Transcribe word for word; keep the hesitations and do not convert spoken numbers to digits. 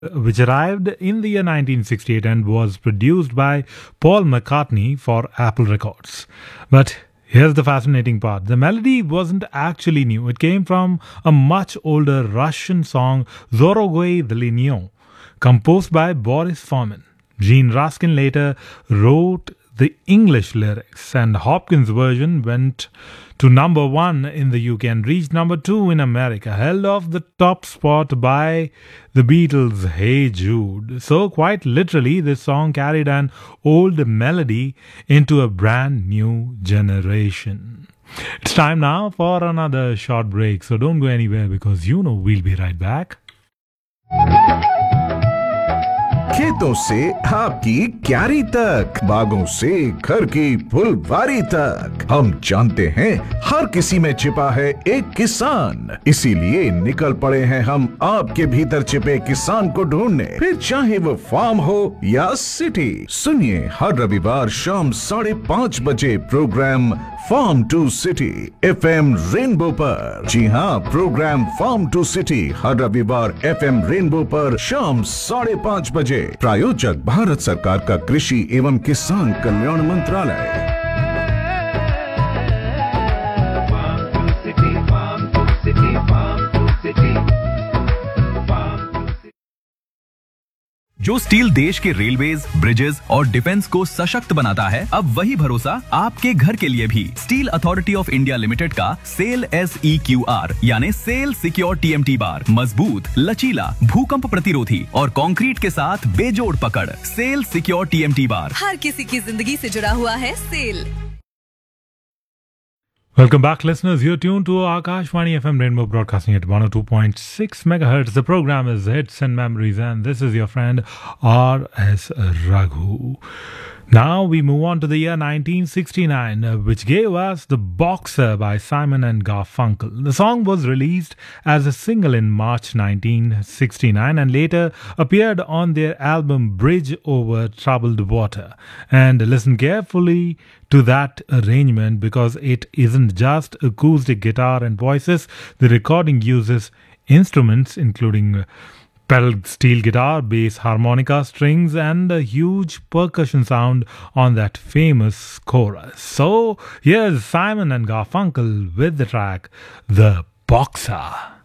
which arrived in the year nineteen sixty-eight and was produced by Paul McCartney for Apple Records. But here's the fascinating part. The melody wasn't actually new. It came from a much older Russian song, Zorogoy Dlinyo, composed by Boris Fomin. Gene Raskin later wrote the English lyrics, and Hopkins' version went to number one in the U K and reached number two in America, held off the top spot by the Beatles' Hey Jude. So quite literally, this song carried an old melody into a brand new generation. It's time now for another short break, so don't go anywhere because you know we'll be right back. खेतों से आपकी क्यारी तक, बागों से घर की फुलवारी तक, हम जानते हैं हर किसी में छिपा है एक किसान। इसीलिए निकल पड़े हैं हम आपके भीतर छिपे किसान को ढूंढने, फिर चाहे वो फार्म हो या सिटी। सुनिए हर रविवार शाम साढ़े पाँच बजे programme farm to city F M rainbow पर। जी हाँ, प्रोग्राम फार्म टू सिटी हर रविवार एफ एम रेनबो पर शाम साढ़े पाँच बजे। प्रायोजक भारत सरकार का कृषि एवं किसान कल्याण मंत्रालय। जो स्टील देश के रेलवेज, ब्रिजेस और डिफेंस को सशक्त बनाता है, अब वही भरोसा आपके घर के लिए भी। Steel authority of India limited का cell S E Q R यानी cell secure T M T bar मजबूत, लचीला, भूकंप प्रतिरोधी और कंक्रीट के साथ बेजोड़ पकड़। Cell secure T M T bar हर किसी की जिंदगी से जुड़ा हुआ है। Cell. Welcome back, listeners. You're tuned to Akashvani F M Rainbow, broadcasting at one oh two point six megahertz. The program is Hits and Memories, and this is your friend R S Raghu. Now we move on to the year nineteen sixty-nine, uh, which gave us The Boxer by Simon and Garfunkel. The song was released as a single in March nineteen sixty-nine and later appeared on their album Bridge Over Troubled Water. And listen carefully to that arrangement because it isn't just acoustic guitar and voices. The recording uses instruments including pedal steel guitar, bass, harmonica, strings, and a huge percussion sound on that famous chorus. So here's Simon and Garfunkel with the track The Boxer.